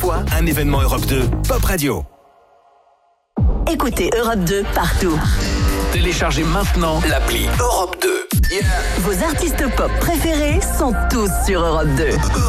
Un événement Europe 2, Pop Radio. Écoutez Europe 2 partout. Téléchargez maintenant l'appli Europe 2. Vos artistes pop préférés sont tous sur Europe 2.